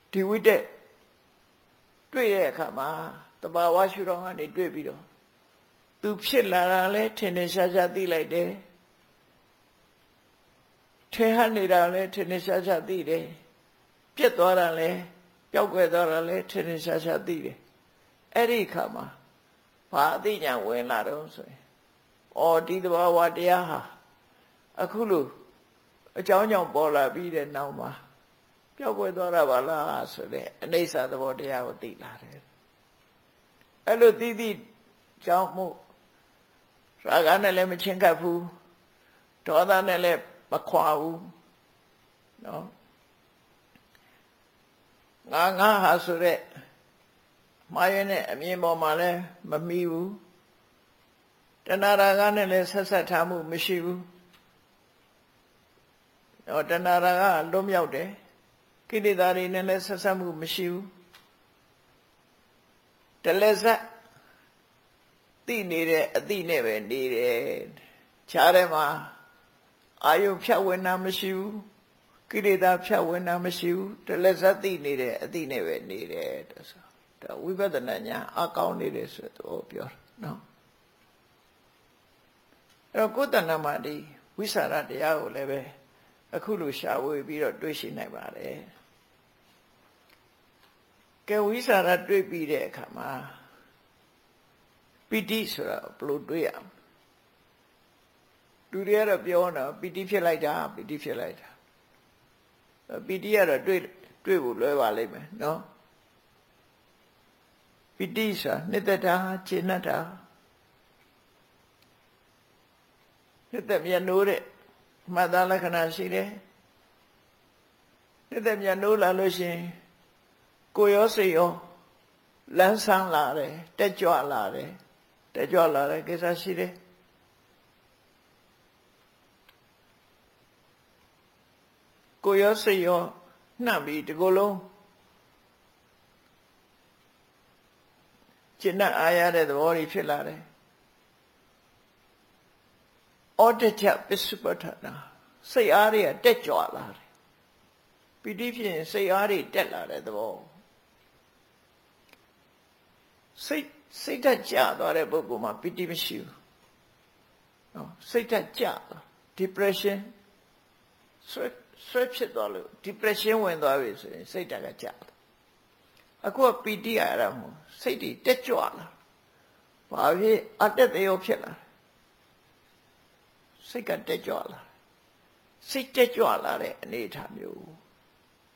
ဒီဝိတက်တွေ့တဲ့အခါမှာတဘာဝရှုထောင့်ကနေတွေ့ပြီးတော့သူဖြစ်လာတာလဲထင်ထင်ရှားရှားသိလိုက်တယ်ထင်ဟနေတာလဲထင်ထင်ရှားရှားသိတယ်ပြက်သွားတာလဲပျောက်ကွယ်သွားတာလဲထင်ထင်ရှားရှားသိတယ်အဲ့ဒီအခါမှာဘာအသိဉာဏ်ဝင်လာတော့ဆိုရင်အော်ဒီတဘာဝတရားဟာအခုလို့အကြောင်းကြောင့်ပေါ်လာပြီးတဲ့နောက်မှာပျောက်ကွယ်သွားတာပါလားဆိုတဲ့အနိစ္စသဘောတရားကိုသိလာတယ်အဲ့လိုသိကြောင့်မို့ရာဂနဲ့လည်းမချင်းကပ်ဘူးဒေါသနဲ့လည်းမခွာဘူးနော်ငါဟာဆိုတဲ့မှားရတဲ့အမြင်ပေါ်မှာလည်းမမီဘူးတဏှာရာဂနဲ့လည်းဆက်ဆက်ထားမှုမရှိဘူးတော့တဏှာရာဂလွတ်မြောက်တယ်ကိလေသာတွေနဲ့လည်းဆက်ဆက်မှုမရှိဘူးတလက်ဆက်သိနေတဲ့အသိနဲ့ပဲနေတယ်ခြားထဲမှာအာယုဖြတ်ဝင်တာမရှိဘူးကိလေသာဖြတ်ဝင်တာမရှိဘူးတလက်ဆက်သိနေတဲ့အသိနဲ့ပဲနေတယ်ဒါဝိပဿနာဉာဏ်အကောင်းနေတယ်ဆိုတော့ပြောနော်အဲ့တော့ကိုယ်တဏ္ဍမှာဒီဝိสารတရားကိုလည်းပဲအခုလိုရှာဝေပြီးတော့တွေ့ရှိနိုင်ပါတယ်ကဲဝိสารတွေ့ပြီးတဲ့အခါမှာပိဋိဆိုတာဘယ်လိုတွေ့ရမလဲလူတွေကတော့ပြောတာပိဋိဖြစ်လိုက်တာပိဋိဖြစ်လိုက်တာပိဋိကတော့တွေ့ဖို့လွယ်ပါလိမ့်မယ်နော်ပိဋိဆိုတာနှစ်သက်တာခြေနှက်တာနှစ်သက်မြတ်နိုးတဲ့မှတ်သားလက္ခဏာရှိတယ်နှစ်သက်မြတ်နိုးလာလို့ရှိရင်ကိုယ်ရောစိတ်ရောလန်းဆန်းလာတယ်တက်ကြွလာတယ်တက်ကြွလာတဲ့ကိစ္စရှိတယ်ကိုယ်ရောစိတ်ရောနှံ့ပြီးဒီကိုယ်လုံးကျင့်တတ်အားရတဲ့သဘောတွေဖြစ်လာတယ်ဩတ္တချပစ္စုပ္ပထနာစိတ်အားတွေကတက်ကြွလာတယ်ပိဋိဖြစ်ရင်စိတ်အားတွေတက်လာတဲ့သဘောစိတ်ဓာတ်ကျသွားတဲ့ပုဂ္ဂိုလ်မှာပိဋိမရှိဘူးနော်စိတ်ဓာတ်ကျ depression ဆွဲဖြစ်သွားလို့ depression ဝင်သွားပြီဆိုရင်စိတ်ဓာတ်ကကျတယ်အခုကပိဋိရတာမဟုတ်စိတ်တွေတက်ကြွလာဘာဖြစ်အတက်သေးရောဖြစ်လာစိတ်ကတက်ကြွလာစိတ်တက်ကြွလာတဲ့အနေအထားမျိုး